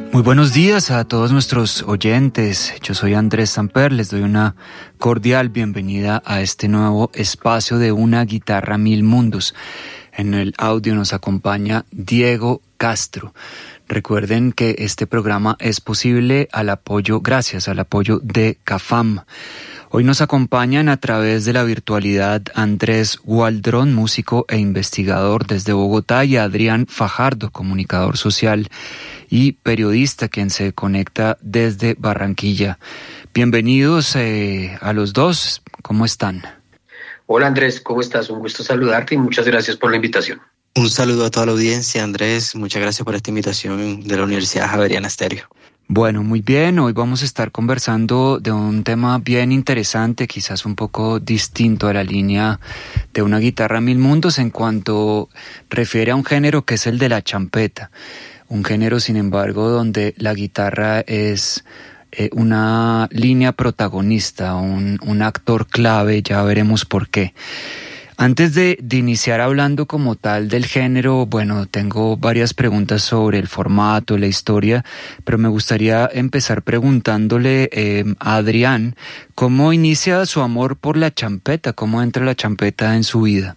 Muy buenos días a todos nuestros oyentes. Yo soy Andrés Samper, les doy una cordial bienvenida a este nuevo espacio de Una Guitarra Mil Mundos. En el audio nos acompaña Diego Castro. Recuerden que este programa es posible gracias al apoyo de CAFAM. Hoy nos acompañan a través de la virtualidad Andrés Gualdrón, músico e investigador desde Bogotá, y Adrián Fajardo, comunicador social y periodista, quien se conecta desde Barranquilla. Bienvenidos a los dos. ¿Cómo están? Hola Andrés, ¿cómo estás? Un gusto saludarte y muchas gracias por la invitación. Un saludo a toda la audiencia, Andrés. Muchas gracias por esta invitación de la Universidad Javeriana Estéreo. Bueno, muy bien. Hoy vamos a estar conversando de un tema bien interesante, quizás un poco distinto a la línea de Una Guitarra Mil Mundos en cuanto refiere a un género que es el de la champeta. Un género, sin embargo, donde la guitarra es una línea protagonista, un actor clave, ya veremos por qué. Antes de iniciar hablando como tal del género, bueno, tengo varias preguntas sobre el formato, la historia, pero me gustaría empezar preguntándole a Adrián, ¿cómo inicia su amor por la champeta? ¿Cómo entra la champeta en su vida?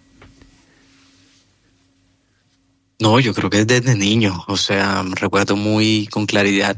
No, yo creo que es desde niño, recuerdo muy con claridad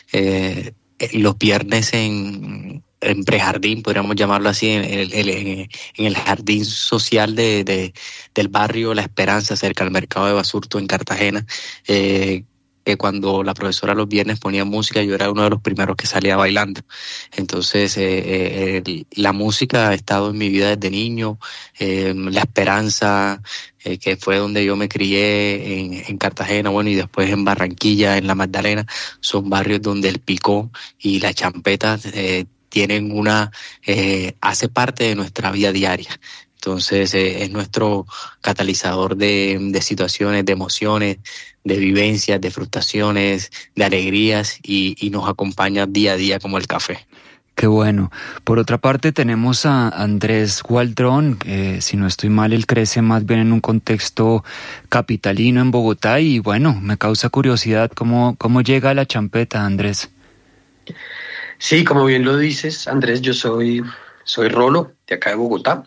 los viernes en prejardín, podríamos llamarlo así, en el jardín social del barrio La Esperanza, cerca del mercado de Basurto en Cartagena, que cuando la profesora los viernes ponía música, yo era uno de los primeros que salía bailando. Entonces, la música ha estado en mi vida desde niño. La Esperanza, que fue donde yo me crié en Cartagena, bueno, y después en Barranquilla, en La Magdalena, son barrios donde el picó y la champeta tienen hace parte de nuestra vida diaria. Entonces es nuestro catalizador de situaciones, de emociones, de vivencias, de frustraciones, de alegrías y nos acompaña día a día como el café. Qué bueno. Por otra parte tenemos a Andrés Gualdrón, si no estoy mal, él crece más bien en un contexto capitalino en Bogotá y bueno, me causa curiosidad cómo llega a la champeta, Andrés. Sí, como bien lo dices, Andrés, yo soy rolo de acá de Bogotá.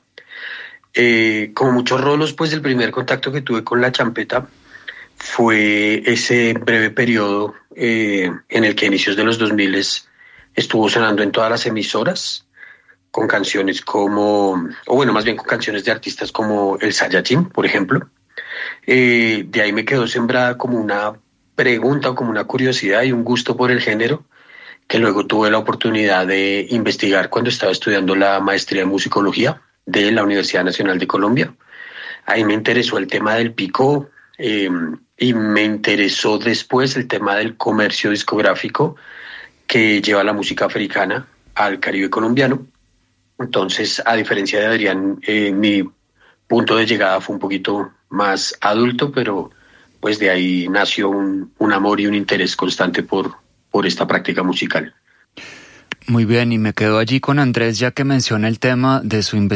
Como muchos rolos, pues el primer contacto que tuve con la champeta fue ese breve periodo en el que a inicios de los 2000 estuvo sonando en todas las emisoras con canciones con canciones de artistas como el Saiyajin, por ejemplo. De ahí me quedó sembrada como una pregunta o como una curiosidad y un gusto por el género, que luego tuve la oportunidad de investigar cuando estaba estudiando la maestría en musicología de la Universidad Nacional de Colombia. Ahí me interesó el tema del picó y me interesó después el tema del comercio discográfico que lleva la música africana al Caribe colombiano. Entonces, a diferencia de Adrián, mi punto de llegada fue un poquito más adulto, pero pues de ahí nació un amor y un interés constante por esta práctica musical. Muy bien, y me quedo allí con Andrés ya que menciona el tema de su investigación